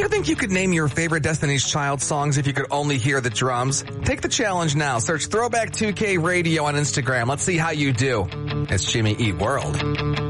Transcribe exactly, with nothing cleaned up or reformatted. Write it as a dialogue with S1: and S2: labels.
S1: Ever think you could name your favorite Destiny's Child songs if you could only hear the drums? Take the challenge now. Search Throwback two K Radio on Instagram. Let's see how you do. It's Jimmy Eat World.